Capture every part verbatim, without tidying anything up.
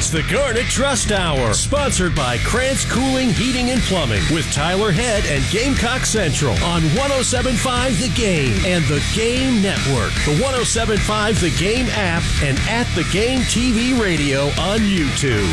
It's the Garnet Trust Hour, sponsored by Krantz Cooling, Heating, and Plumbing, with Tyler Head and Gamecock Central on one oh seven point five The Game and The Game Network, the one oh seven point five The Game app, and at The Game T V Radio on YouTube.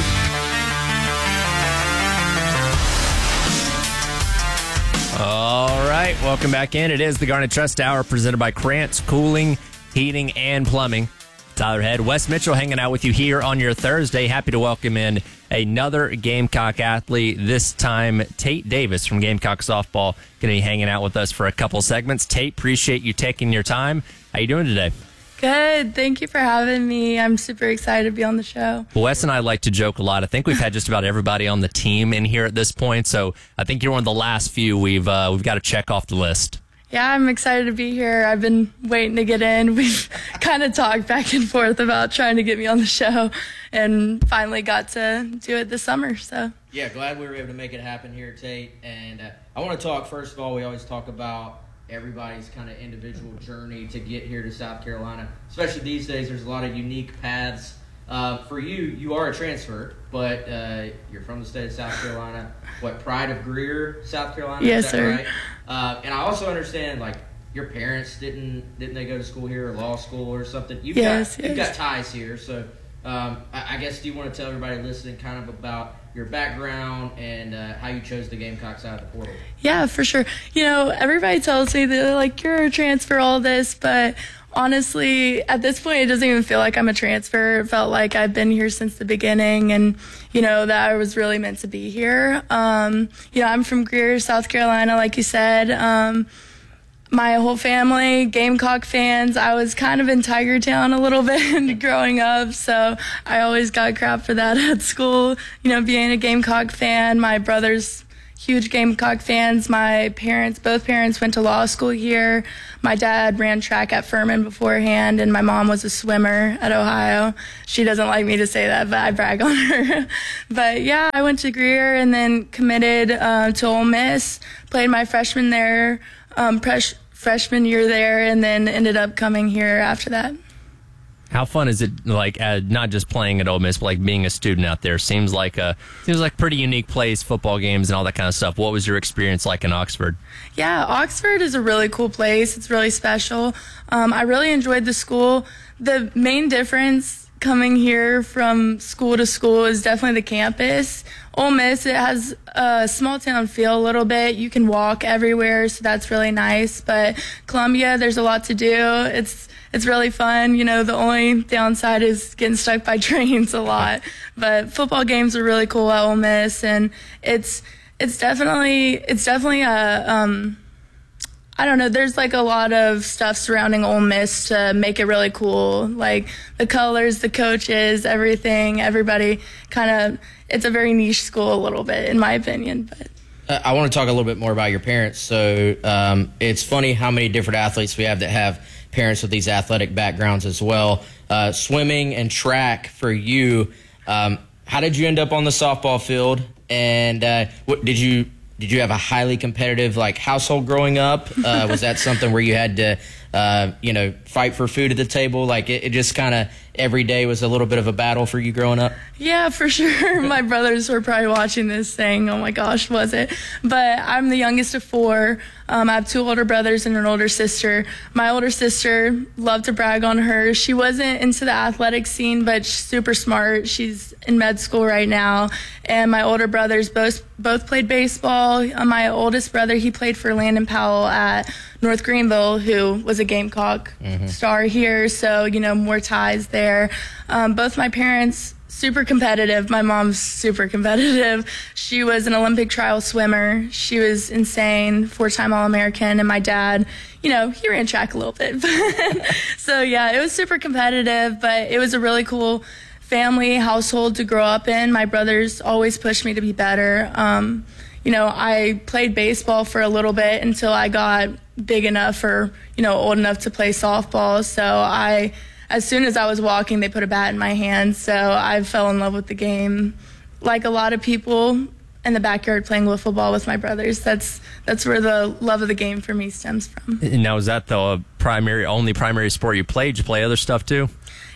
All right, welcome back in. It is the Garnet Trust Hour presented by Krantz Cooling, Heating, and Plumbing. Tyler Head, Wes Mitchell hanging out with you here on your Thursday. Happy to welcome in another Gamecock athlete, this time Tate Davis from Gamecock Softball, going to be hanging out with us for a couple segments. Tate, appreciate you taking your time. How you doing today? Good. Thank you for having me. I'm super excited to be on the show. Well, Wes and I like to joke a lot. I think we've had just about everybody on the team in here at this point, so I think you're one of the last few we've uh, we've got to check off the list. Yeah, I'm excited to be here. I've been waiting to get in. We've kind of talked back and forth about trying to get me on the show and finally got to do it this summer. So yeah, glad we were able to make it happen here, Tate. And uh, I want to talk, first of all, we always talk about everybody's kind of individual journey to get here to South Carolina. Especially these days, there's a lot of unique paths. Uh, for you, you are a transfer, but uh, you're from the state of South Carolina. What, Pride of Greer, South Carolina? Yes, is that sir. Right? Uh, and I also understand, like, your parents didn't didn't they go to school here or law school or something? You've yes, got yes. you've got ties here, so um, I, I guess do you want to tell everybody listening kind of about your background and uh, how you chose the Gamecocks out of the portal? Yeah, for sure. You know, everybody tells me that like you're a transfer, all this, but honestly, at this point, it doesn't even feel like I'm a transfer. It felt like I've been here since the beginning and, you know, that I was really meant to be here. Um, you know, I'm from Greer, South Carolina, like you said. Um, my whole family, Gamecock fans. I was kind of in Tiger Town a little bit growing up, so I always got crap for that at school, you know, being a Gamecock fan. My brother's huge Gamecock fans. My parents, both parents went to law school here. My dad ran track at Furman beforehand, and my mom was a swimmer at Ohio. She doesn't like me to say that, but I brag on her. But yeah, I went to Greer and then committed uh, to Ole Miss, played my freshman there, um, pres- freshman year there, and then ended up coming here after that. How fun is it, like, uh, not just playing at Ole Miss, but like being a student out there? Seems like a seems like a pretty unique place, football games and all that kind of stuff. What was your experience like in Oxford? Yeah, Oxford is a really cool place. It's really special. Um, I really enjoyed the school. The main difference coming here from school to school is definitely the campus. Ole Miss, it has a small town feel a little bit. You can walk everywhere, so that's really nice. But Columbia, there's a lot to do. It's It's really fun. You know, the only downside is getting stuck by trains a lot. But football games are really cool at Ole Miss, and it's it's definitely it's definitely a um, I don't know. There's like a lot of stuff surrounding Ole Miss to make it really cool, like the colors, the coaches, everything. Everybody kind of. It's a very niche school, a little bit, in my opinion, but. Uh, I want to talk a little bit more about your parents. So um, it's funny how many different athletes we have that have parents with these athletic backgrounds as well. Uh, swimming and track for you. Um, how did you end up on the softball field? And uh, what, did you did you have a highly competitive like household growing up? Uh, was that something where you had to uh, you know fight for food at the table? Like it, it just kind of every day was a little bit of a battle for you growing up? Yeah, for sure. My brothers were probably watching this saying, oh my gosh, was it? But I'm the youngest of four. Um, I have two older brothers and an older sister. My older sister, love to brag on her. She wasn't into the athletic scene, but she's super smart. She's in med school right now. And my older brothers both both played baseball. Uh, my oldest brother, he played for Landon Powell at North Greenville, who was a Gamecock mm-hmm. star here. So, you know, more ties there. Um, both my parents, super competitive. My mom's super competitive. She was an Olympic trial swimmer. She was insane, four-time All-American. And my dad, you know, he ran track a little bit. So, yeah, it was super competitive, but it was a really cool family household to grow up in. My brothers always pushed me to be better. Um, you know, I played baseball for a little bit until I got big enough or, you know, old enough to play softball. So I... As soon as I was walking, they put a bat in my hand, so I fell in love with the game. Like a lot of people in the backyard playing wiffle ball with my brothers, that's that's where the love of the game for me stems from. Now, is that the primary, only primary sport you played? Did you play other stuff too?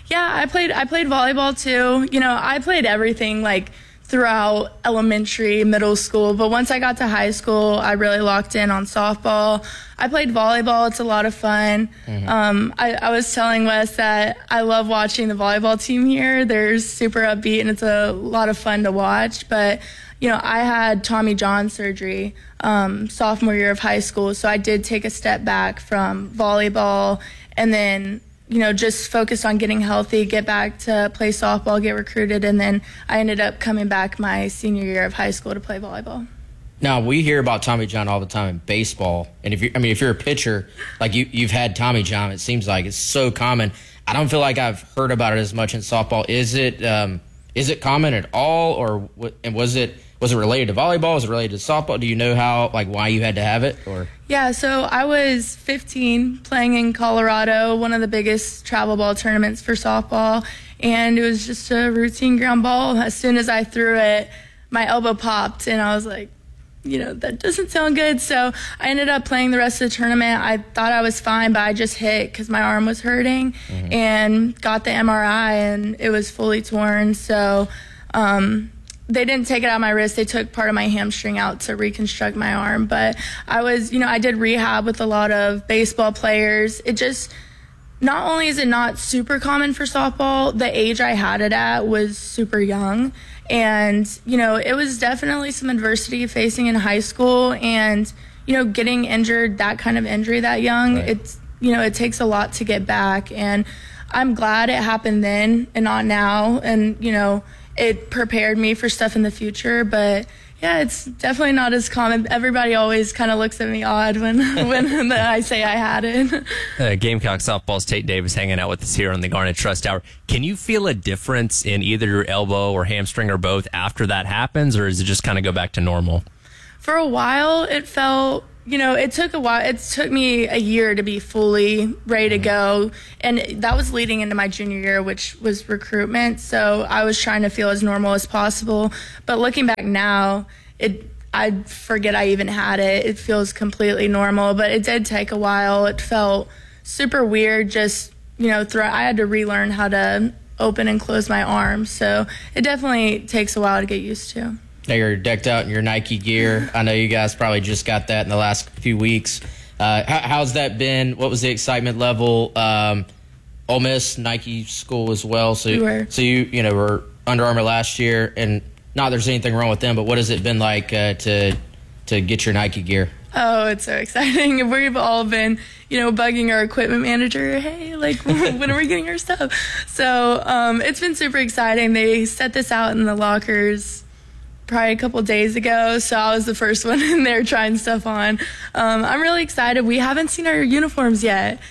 Yeah, I played I played volleyball too. You know, I played everything like throughout elementary, middle school, but once I got to high school, I really locked in on softball. I played volleyball. It's a lot of fun. Mm-hmm. Um, I, I was telling Wes that I love watching the volleyball team here. They're super upbeat, and it's a lot of fun to watch. But, you know, I had Tommy John surgery um, sophomore year of high school, so I did take a step back from volleyball and then you know, just focused on getting healthy, get back to play softball, get recruited, and then I ended up coming back my senior year of high school to play volleyball. Now, we hear about Tommy John all the time in baseball, and if you I mean, if you're a pitcher, like you, you've had Tommy John, it seems like it's so common. I don't feel like I've heard about it as much in softball. Is it um, is it common at all, or and was it was it related to volleyball? Was it related to softball? Do you know how, like, why you had to have it? Or yeah, so I was fifteen playing in Colorado, one of the biggest travel ball tournaments for softball, and it was just a routine ground ball. As soon as I threw it, my elbow popped, and I was like, you know, that doesn't sound good. So I ended up playing the rest of the tournament. I thought I was fine, but I just hit because my arm was hurting mm-hmm. and got the M R I, and it was fully torn. So um, they didn't take it out of my wrist. They took part of my hamstring out to reconstruct my arm. But I was, you know, I did rehab with a lot of baseball players. It just, not only is it not super common for softball, the age I had it at was super young. And, you know, it was definitely some adversity facing in high school, and, you know, getting injured, that kind of injury that young, right. it's, you know, it takes a lot to get back. And I'm glad it happened then and not now. And, you know, it prepared me for stuff in the future. But yeah, it's definitely not as common. Everybody always kind of looks at me odd when when I say I had it. Uh, Gamecock softball's Tate Davis hanging out with us here on the Garnet Trust Hour. Can you feel a difference in either your elbow or hamstring or both after that happens, or does it just kind of go back to normal? For a while, it felt, you know, it took a while. It took me a year to be fully ready to go. And that was leading into my junior year, which was recruitment. So I was trying to feel as normal as possible. But looking back now, it I forget I even had it. It feels completely normal. But it did take a while. It felt super weird. Just, you know, throw, I had to relearn how to open and close my arms. So it definitely takes a while to get used to. Now you're decked out in your Nike gear. I know you guys probably just got that in the last few weeks. Uh, how, how's that been? What was the excitement level? Um, Ole Miss, Nike school as well. So, we were. so you you know were Under Armour last year, and not that there's anything wrong with them, but what has it been like uh, to to get your Nike gear? Oh, it's so exciting. We've all been, you know, bugging our equipment manager, hey, like, when are we getting our stuff? So um, it's been super exciting. They set this out in the lockers probably a couple days ago, so I was the first one in there trying stuff on. Um, I'm really excited. We haven't seen our uniforms yet,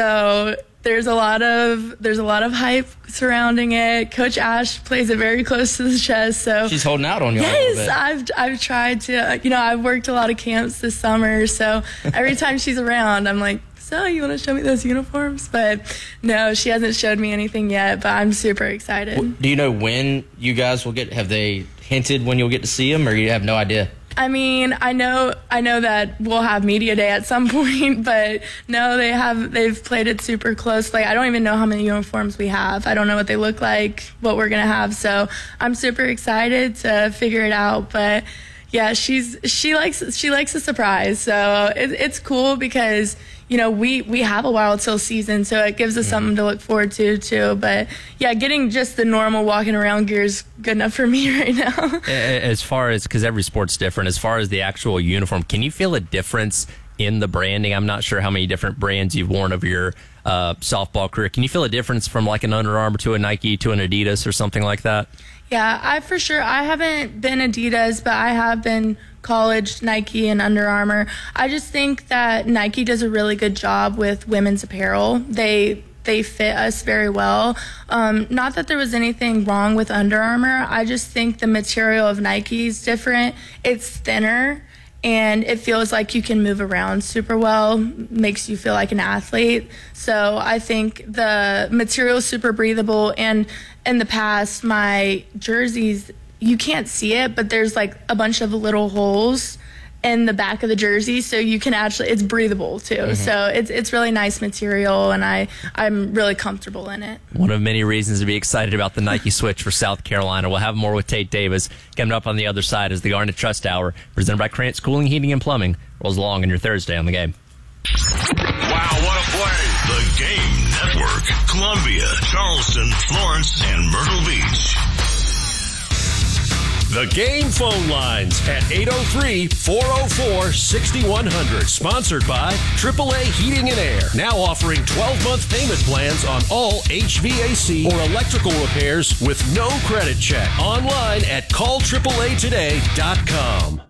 so there's a lot of there's a lot of hype surrounding it. Coach Ash plays it very close to the chest, so she's holding out on you. Yes, a little bit. I've I've tried to. You know, I've worked a lot of camps this summer, so every time she's around, I'm like, so you want to show me those uniforms? But no, she hasn't showed me anything yet, but I'm super excited. Do you know when you guys will get, have they hinted when you'll get to see them, or you have no idea? I mean, I know I know that we'll have media day at some point, but no, they have they've played it super close. Like, I don't even know how many uniforms we have. I don't know what they look like, what we're going to have. So I'm super excited to figure it out, but yeah, she's she likes she likes a surprise. So it, it's cool because, you know, we, we have a while till season, so it gives us mm-hmm. something to look forward to, too. But, yeah, getting just the normal walking around gear is good enough for me right now. As far as, because every sport's different, as far as the actual uniform, can you feel a difference in the branding? I'm not sure how many different brands you've worn over your uh, softball career. Can you feel a difference from like an Under Armour to a Nike to an Adidas or something like that? Yeah, I for sure. I haven't been Adidas, but I have been college, Nike, and Under Armour. I just think that Nike does a really good job with women's apparel. They they fit us very well. Um, not that there was anything wrong with Under Armour. I just think the material of Nike is different. It's thinner, and it feels like you can move around super well, makes you feel like an athlete. So I think the material is super breathable, and in the past, my jerseys, you can't see it, but there's like a bunch of little holes in the back of the jersey, so you can actually, it's breathable too. Mm-hmm. So it's it's really nice material, and I, I'm really comfortable in it. One of many reasons to be excited about the Nike Switch for South Carolina. We'll have more with Tate Davis coming up on the other side as the Garnet Trust Hour, presented by Krantz Cooling, Heating, and Plumbing, rolls along on your Thursday on The Game. Wow, what a play! The Game Network. Columbia, Charleston, Florence, and Myrtle Beach. The Game phone lines at eight oh three, four oh four, six one hundred. Sponsored by triple A Heating and Air. Now offering twelve-month payment plans on all H V A C or electrical repairs with no credit check. Online at call triple A today dot com.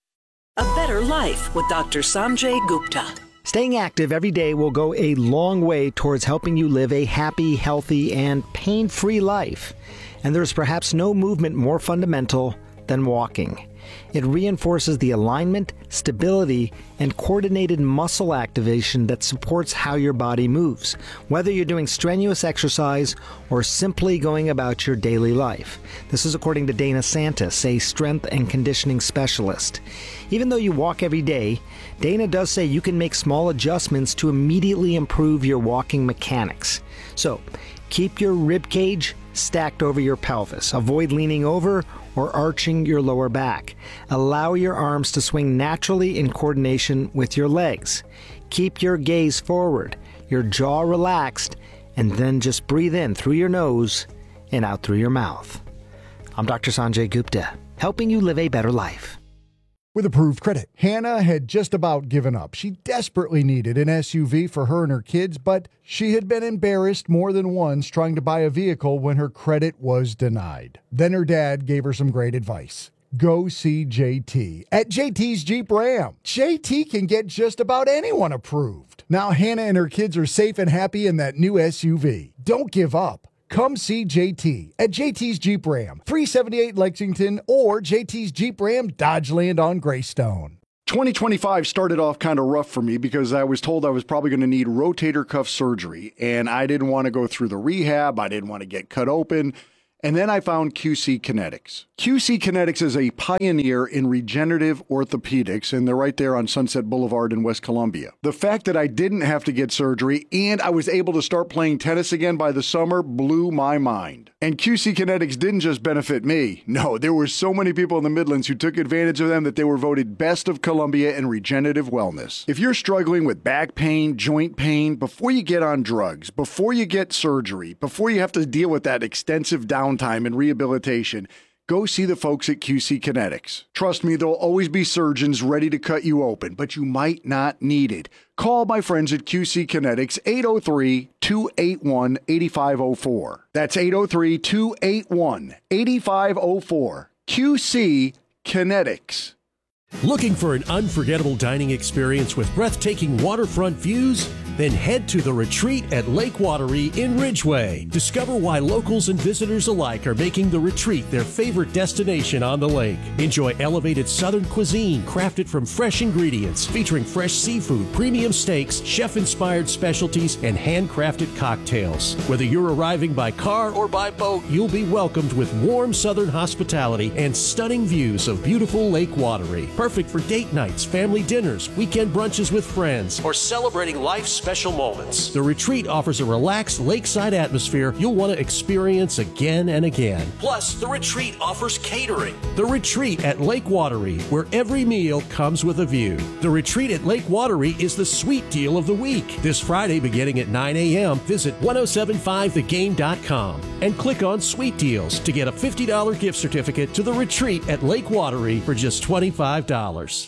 A better life with Doctor Sanjay Gupta. Staying active every day will go a long way towards helping you live a happy, healthy, and pain-free life. And there's perhaps no movement more fundamental than walking. It reinforces the alignment, stability, and coordinated muscle activation that supports how your body moves, whether you're doing strenuous exercise or simply going about your daily life. This is according to Dana Santis, a strength and conditioning specialist. Even though you walk every day, Dana does say you can make small adjustments to immediately improve your walking mechanics. So, keep your rib cage stacked over your pelvis. Avoid leaning over or arching your lower back. Allow your arms to swing naturally in coordination with your legs. Keep your gaze forward, your jaw relaxed, and then just breathe in through your nose and out through your mouth. I'm Doctor Sanjay Gupta, helping you live a better life. With approved credit, Hannah had just about given up. She desperately needed an S U V for her and her kids, but she had been embarrassed more than once trying to buy a vehicle when her credit was denied. Then her dad gave her some great advice. Go see J T at J T's Jeep Ram. J T can get just about anyone approved. Now Hannah and her kids are safe and happy in that new S U V. Don't give up. Come see J T at J T's Jeep Ram, three seventy-eight Lexington, or J T's Jeep Ram, Dodgeland on Greystone. twenty twenty-five started off kind of rough for me because I was told I was probably going to need rotator cuff surgery, and I didn't want to go through the rehab. I didn't want to get cut open. And then I found Q C Kinetics. Q C Kinetics is a pioneer in regenerative orthopedics, and they're right there on Sunset Boulevard in West Columbia. The fact that I didn't have to get surgery and I was able to start playing tennis again by the summer blew my mind. And Q C Kinetics didn't just benefit me. No, there were so many people in the Midlands who took advantage of them that they were voted Best of Columbia in regenerative wellness. If you're struggling with back pain, joint pain, before you get on drugs, before you get surgery, before you have to deal with that extensive downtime and rehabilitation, go see the folks at Q C Kinetics. Trust me, there'll always be surgeons ready to cut you open, but you might not need it. Call my friends at Q C Kinetics, eight oh three, two eight one, eight five oh four. That's eight oh three, two eight one, eight five oh four. Q C Kinetics. Looking for an unforgettable dining experience with breathtaking waterfront views? Then head to The Retreat at Lake Watery in Ridgeway. Discover why locals and visitors alike are making The Retreat their favorite destination on the lake. Enjoy elevated southern cuisine crafted from fresh ingredients, featuring fresh seafood, premium steaks, chef-inspired specialties, and handcrafted cocktails. Whether you're arriving by car or by boat, you'll be welcomed with warm southern hospitality and stunning views of beautiful Lake Watery. Perfect for date nights, family dinners, weekend brunches with friends, or celebrating life's special moments. The Retreat offers a relaxed lakeside atmosphere you'll want to experience again and again. Plus, The Retreat offers catering. The Retreat at Lake Watery, where every meal comes with a view. The Retreat at Lake Watery is the sweet deal of the week. This Friday, beginning at nine a.m., visit ten seventy-five the game dot com and click on Sweet Deals to get a fifty dollars gift certificate to The Retreat at Lake Watery for just twenty-five dollars.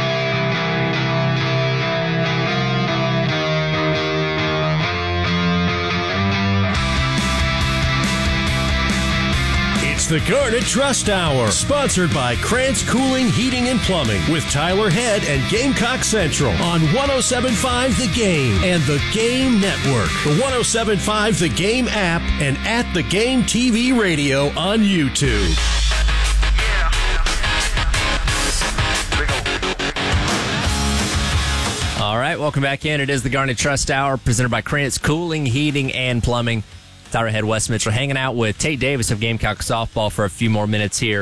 The Garnet Trust Hour, sponsored by Krantz Cooling, Heating, and Plumbing, with Tyler Head and Gamecock Central on ten seventy-five The Game and The Game Network, the ten seventy-five The Game app, and at The Game T V radio on YouTube. All right, welcome back in. It is the Garnet Trust Hour, presented by Krantz Cooling, Heating, and Plumbing. Tyler Head, Wes Mitchell, hanging out with Tate Davis of Gamecock Softball for a few more minutes here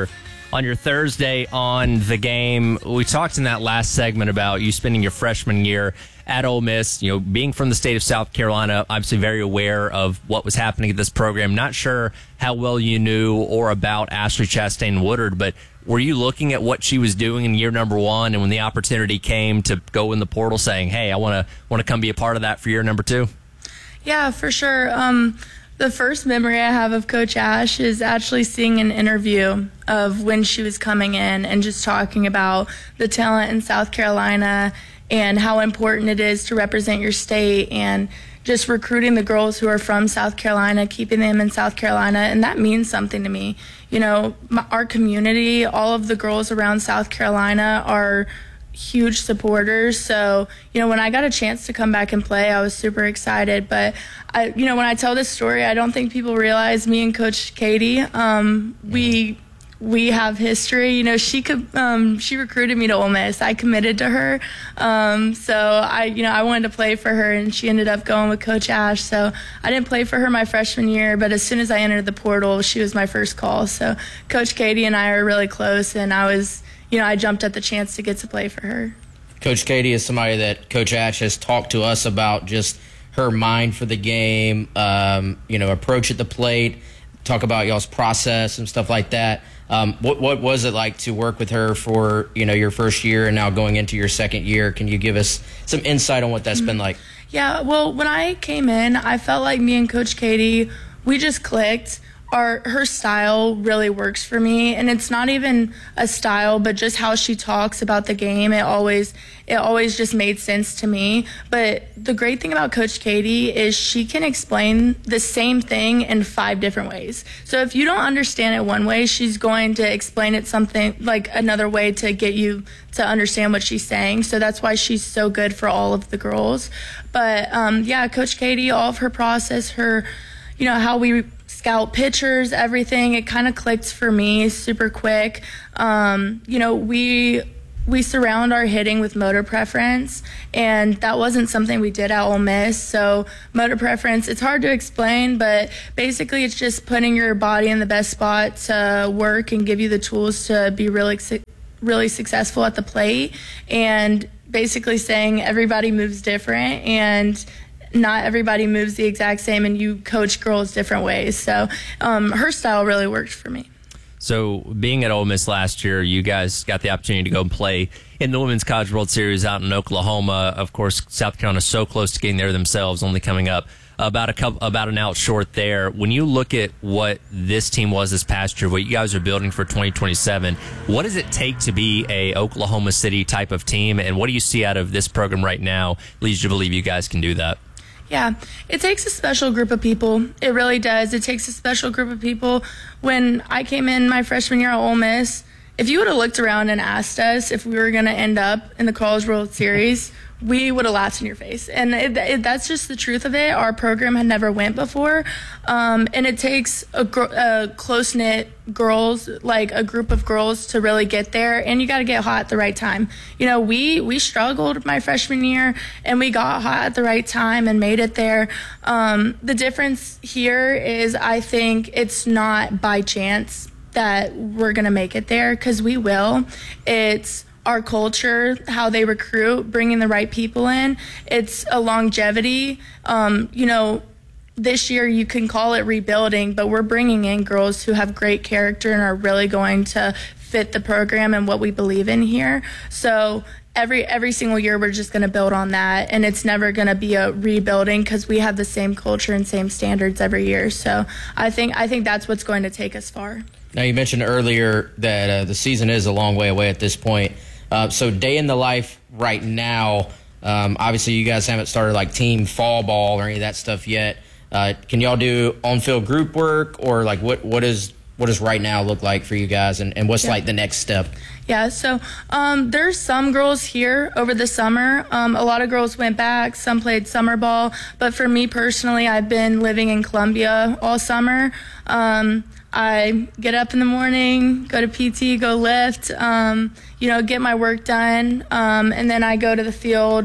on your Thursday on The Game. We talked in that last segment about you spending your freshman year at Ole Miss, you know, being from the state of South Carolina, obviously very aware of what was happening at this program. Not sure how well you knew or about Ashley Chastain Woodard, but were you looking at what she was doing in year number one, and when the opportunity came to go in the portal saying, hey, I want to want to come be a part of that for year number two? Yeah, for sure. Um, the first memory I have of Coach Ash is actually seeing an interview of when she was coming in and just talking about the talent in South Carolina and how important it is to represent your state and just recruiting the girls who are from South Carolina, keeping them in South Carolina, and that means something to me. You know, my, our community, all of the girls around South Carolina are huge supporters. So, you know, when I got a chance to come back and play, I was super excited. But, I, you know, when I tell this story, I don't think people realize me and Coach Katie, um, we... we have history. You know, she could, um, she recruited me to Ole Miss. I committed to her. Um, so I, you know, I wanted to play for her, and she ended up going with Coach Ash. So I didn't play for her my freshman year, but as soon as I entered the portal, she was my first call. So Coach Katie and I are really close, and I was, you know, I jumped at the chance to get to play for her. Coach Katie is somebody that Coach Ash has talked to us about, just her mind for the game, um, you know, approach at the plate, talk about y'all's process and stuff like that. Um, what what was it like to work with her for, you know, your first year and now going into your second year? Can you give us some insight on what that's been like? Yeah, well, when I came in, I felt like me and Coach Katie, we just clicked. Our her style really works for me, and it's not even a style, but just how she talks about the game. It always it always just made sense to me. But the great thing about Coach Katie is she can explain the same thing in five different ways. So if you don't understand it one way, she's going to explain it something like another way to get you to understand what she's saying. So that's why she's so good for all of the girls. But um, yeah, Coach Katie, all of her process, her, you know, how we scout pitchers, everything, it kind of clicked for me super quick. Um, you know, we we surround our hitting with motor preference, and that wasn't something we did at Ole Miss. So motor preference, it's hard to explain, but basically it's just putting your body in the best spot to work and give you the tools to be really, really successful at the plate, and basically saying everybody moves different, and not everybody moves the exact same, and you coach girls different ways. So um, her style really worked for me. So being at Ole Miss last year, you guys got the opportunity to go and play in the Women's College World Series out in Oklahoma. Of course, South Carolina's so close to getting there themselves, only coming up about a couple, about an out short there. When you look at what this team was this past year, what you guys are building for twenty twenty-seven, what does it take to be a Oklahoma City type of team, and what do you see out of this program right now leads you to believe you guys can do that? Yeah, it takes a special group of people. It really does. It takes a special group of people. When I came in my freshman year at Ole Miss, if you would have looked around and asked us if we were going to end up in the College World Series, we would have laughed in your face. And it, it, that's just the truth of it. Our program had never went before. Um, and it takes a, gr- a close-knit girls, like a group of girls to really get there. And you got to get hot at the right time. You know, we, we struggled my freshman year, and we got hot at the right time and made it there. Um, the difference here is I think it's not by chance that we're going to make it there, because we will. It's our culture, how they recruit, bringing the right people in. It's a longevity. Um, you know, this year you can call it rebuilding, but we're bringing in girls who have great character and are really going to fit the program and what we believe in here. So every every single year we're just going to build on that, and it's never going to be a rebuilding because we have the same culture and same standards every year. So I think I think that's what's going to take us far. Now, you mentioned earlier that uh, the season is a long way away at this point. Uh, so day in the life right now, um, obviously you guys haven't started like team fall ball or any of that stuff yet. Uh, can y'all do on-field group work, or like what, what is what does right now look like for you guys, and, and what's yeah. like the next step? Yeah, so um, there's some girls here over the summer. Um, a lot of girls went back. Some played summer ball. But for me personally, I've been living in Columbia all summer. Um, I get up in the morning, go to P T, go lift, um, you know, get my work done, um, and then I go to the field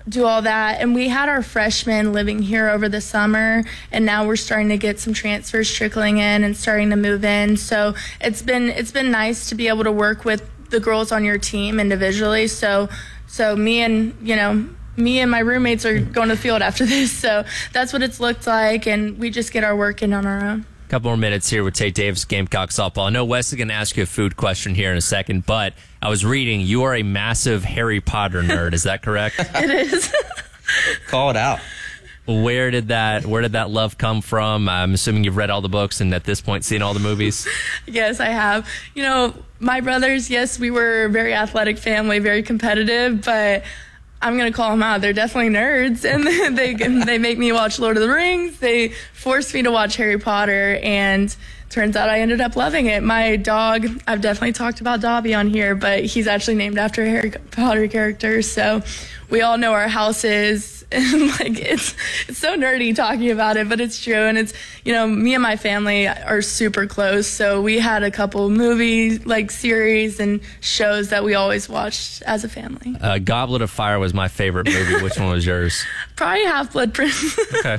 do all that. And we had our freshmen living here over the summer, and now we're starting to get some transfers trickling in and starting to move in. So it's been it's been nice to be able to work with the girls on your team individually. So so me and, you know, me and my roommates are going to the field after this. So that's what it's looked like, and we just get our work in on our own. Couple more minutes here with Tate Davis, Gamecock softball. I know Wes is going to ask you a food question here in a second, but I was reading you are a massive Harry Potter nerd. Is that correct? It is. Call it out. Where did that Where did that love come from? I'm assuming you've read all the books and at this point seen all the movies. Yes, I have. You know, my brothers, yes, we were a very athletic family, very competitive, but I'm going to call them out. They're definitely nerds, and they they make me watch Lord of the Rings. They forced me to watch Harry Potter, and turns out I ended up loving it. My dog, I've definitely talked about Dobby on here, but he's actually named after a Harry Potter character, so we all know our houses. And like it's it's so nerdy talking about it, but it's true. And it's, you know, me and my family are super close, so we had a couple movie like series and shows that we always watched as a family. Uh, Goblet of Fire was my favorite movie. Which one was yours? Probably Half-Blood Prince. Okay.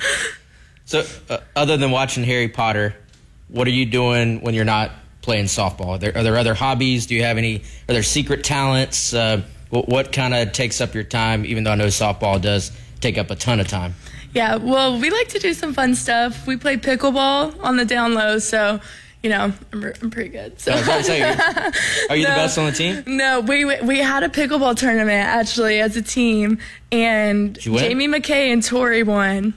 So, uh, other than watching Harry Potter, what are you doing when you're not playing softball? Are there, are there other hobbies? Do you have any? Are there secret talents? Uh, what what kind of takes up your time? Even though I know softball does take up a ton of time. Yeah, well, we like to do some fun stuff. We play pickleball on the down low, so, you know, I'm, I'm pretty good. So. I was about to say, are you no, the best on the team? No, we we had a pickleball tournament, actually, as a team, and Jamie McKay and Tori won.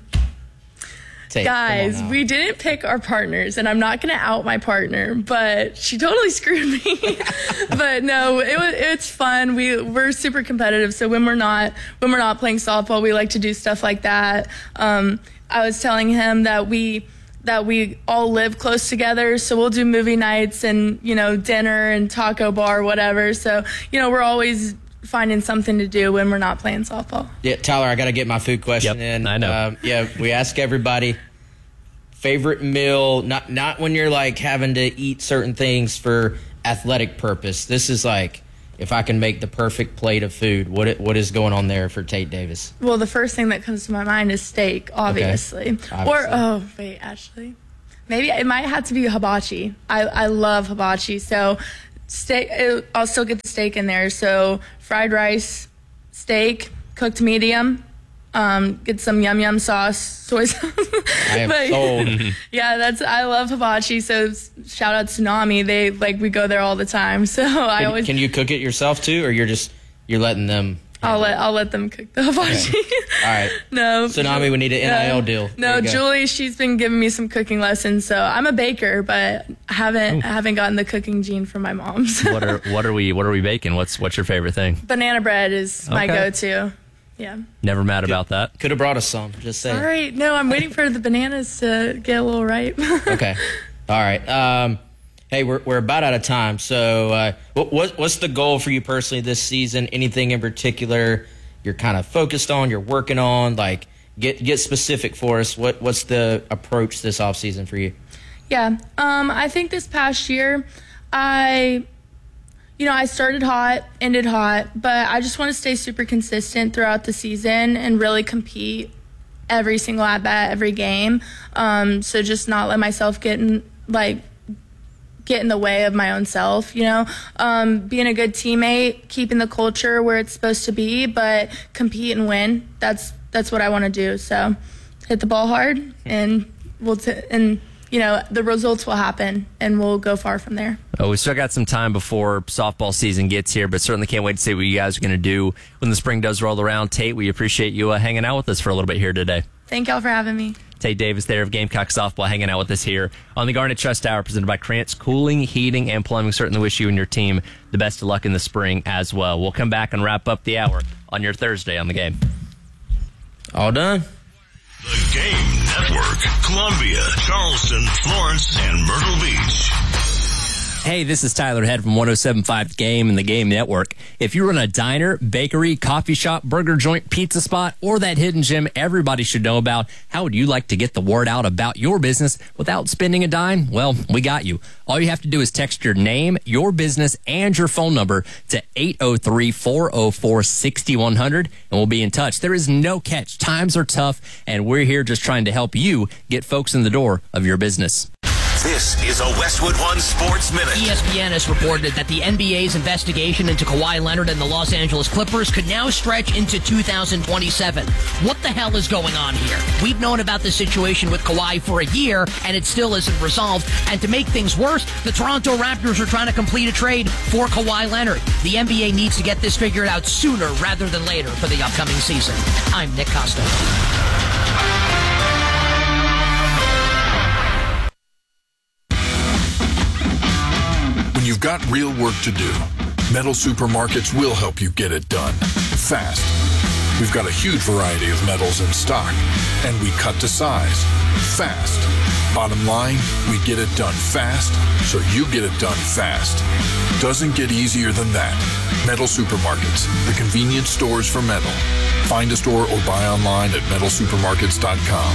Take, Guys, we didn't pick our partners, and I'm not going to out my partner, but she totally screwed me. But no, it was it's fun. We we're super competitive, so when we're not when we're not playing softball, we like to do stuff like that. Um, I was telling him that we that we all live close together, so we'll do movie nights and, you know, dinner and taco bar, whatever. So, you know, we're always finding something to do when we're not playing softball. Yeah, Tyler, I got to get my food question yep, in. I know. Um, yeah, we ask everybody favorite meal, not not when you're like having to eat certain things for athletic purpose. This is like if I can make the perfect plate of food. What it, what is going on there for Tate Davis? Well, the first thing that comes to my mind is steak, obviously. Okay. obviously. Or oh wait, actually, maybe it might have to be hibachi. I I love hibachi, so. Steak, I'll still get the steak in there. So fried rice, steak, cooked medium, um, get some yum yum sauce, soy sauce. I am but, sold. Yeah, that's I love hibachi. So shout out Tsunami. They like we go there all the time. So I can, always can you cook it yourself too, or you're just you're letting them? I'll let I'll let them cook the hibachi. Okay. All right. No. Tsunami, we need an N I L no, deal. No, Julie, she's been giving me some cooking lessons. So I'm a baker, but I haven't I haven't gotten the cooking gene from my mom. So. What are what are we what are we baking? What's what's your favorite thing? Banana bread is my okay. go-to. Yeah. Never mad could, about that. Could have brought us some. Just saying. All right. No, I'm waiting for the bananas to get a little ripe. Okay. All right. Um, hey, we're we're about out of time. So, uh, what, what what's the goal for you personally this season? Anything in particular you're kind of focused on, you're working on? Like, get get specific for us. What what's the approach this off season for you? Yeah, um, I think this past year, I, you know, I started hot, ended hot, but I just want to stay super consistent throughout the season and really compete every single at bat, every game. Um, so just not let myself get in like. get in the way of my own self, you know, um, being a good teammate, keeping the culture where it's supposed to be, but compete and win. That's, that's what I want to do. So hit the ball hard and we'll, t- and you know, the results will happen and we'll go far from there. Oh, we still got some time before softball season gets here, but certainly can't wait to see what you guys are going to do when the spring does roll around. Tate, we appreciate you uh, hanging out with us for a little bit here today. Thank y'all for having me. Tate Davis there of Gamecock Softball hanging out with us here on the Garnet Trust Hour presented by Krantz Cooling, Heating, and Plumbing. Certainly wish you and your team the best of luck in the spring as well. We'll come back and wrap up the hour on your Thursday on The Game. All done. The Game Network, Columbia, Charleston, Florence, and Myrtle Beach. Hey, this is Tyler Head from one oh seven point five The Game and The Game Network. If you run a diner, bakery, coffee shop, burger joint, pizza spot, or that hidden gem everybody should know about, how would you like to get the word out about your business without spending a dime? Well, we got you. All you have to do is text your name, your business, and your phone number to eight oh three, four oh four, six one zero zero, and we'll be in touch. There is no catch. Times are tough, and we're here just trying to help you get folks in the door of your business. This is a Westwood One Sports Minute. E S P N has reported that the N B A's investigation into Kawhi Leonard and the Los Angeles Clippers could now stretch into two thousand twenty-seven. What the hell is going on here? We've known about the situation with Kawhi for a year, and it still isn't resolved. And to make things worse, the Toronto Raptors are trying to complete a trade for Kawhi Leonard. The N B A needs to get this figured out sooner rather than later for the upcoming season. I'm Nick Costa. You've got real work to do. Metal Supermarkets will help you get it done fast. We've got a huge variety of metals in stock, and we cut to size fast. Bottom line, we get it done fast, so you get it done fast. Doesn't get easier than that. Metal Supermarkets, the convenience stores for metal. Find a store or buy online at metal supermarkets dot com.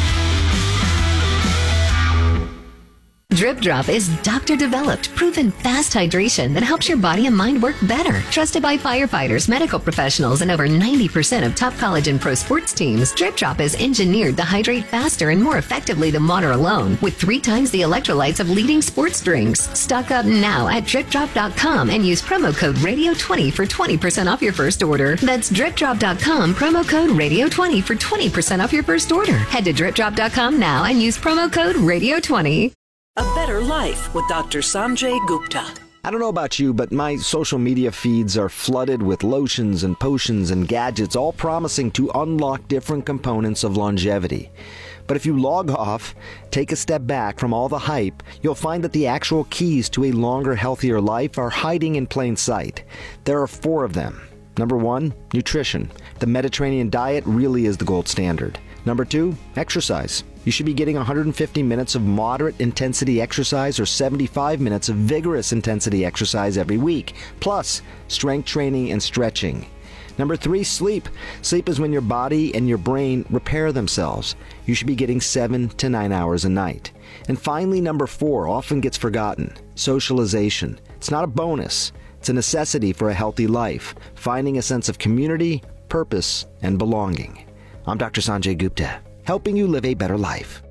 Drip Drop is doctor-developed, proven fast hydration that helps your body and mind work better. Trusted by firefighters, medical professionals, and over ninety percent of top college and pro sports teams, Drip Drop is engineered to hydrate faster and more effectively than water alone, with three times the electrolytes of leading sports drinks. Stock up now at drip drop dot com and use promo code radio twenty for twenty percent off your first order. That's drip drop dot com, promo code radio twenty for twenty percent off your first order. Head to drip drop dot com now and use promo code radio twenty. A Better Life with Doctor Sanjay Gupta. I don't know about you, but my social media feeds are flooded with lotions and potions and gadgets, all promising to unlock different components of longevity. But if you log off, take a step back from all the hype, you'll find that the actual keys to a longer, healthier life are hiding in plain sight. There are four of them. Number one, nutrition. The Mediterranean diet really is the gold standard. Number two, exercise. You should be getting one hundred fifty minutes of moderate intensity exercise or seventy-five minutes of vigorous intensity exercise every week, plus strength training and stretching. Number three, sleep. Sleep is when your body and your brain repair themselves. You should be getting seven to nine hours a night. And finally, number four, often gets forgotten, socialization. It's not a bonus. It's a necessity for a healthy life, finding a sense of community, purpose, and belonging. I'm Doctor Sanjay Gupta, helping you live a better life.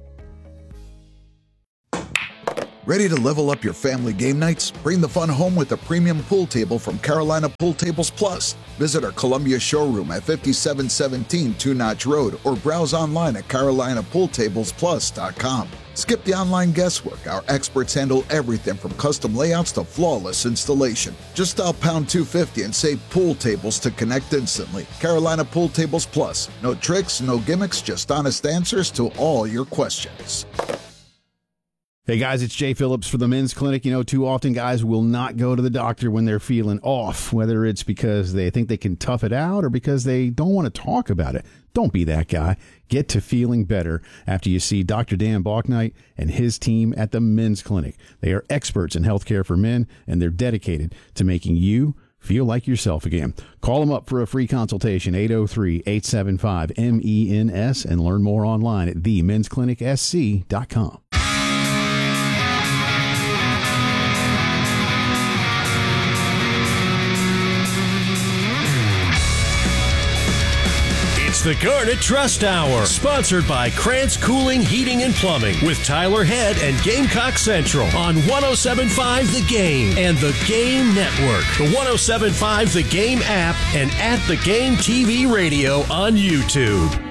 Ready to level up your family game nights? Bring the fun home with a premium pool table from Carolina Pool Tables Plus. Visit our Columbia showroom at fifty-seven seventeen Two Notch Road or browse online at carolina pool tables plus dot com. Skip the online guesswork. Our experts handle everything from custom layouts to flawless installation. Just dial pound two fifty and say pool tables to connect instantly. Carolina Pool Tables Plus. No tricks, no gimmicks, just honest answers to all your questions. Hey guys, it's Jay Phillips for the Men's Clinic. You know, too often guys will not go to the doctor when they're feeling off, whether it's because they think they can tough it out or because they don't want to talk about it. Don't be that guy. Get to feeling better after you see Doctor Dan Balknight and his team at the Men's Clinic. They are experts in healthcare for men, and they're dedicated to making you feel like yourself again. Call them up for a free consultation, eight oh three, eight seven five, M E N S, and learn more online at the mens clinic s c dot com. It's the Garnet Trust Hour, sponsored by Krantz Cooling, Heating, and Plumbing, with Tyler Head and Gamecock Central on one oh seven point five The Game and The Game Network, the one oh seven point five The Game app, and at The Game T V Radio on YouTube.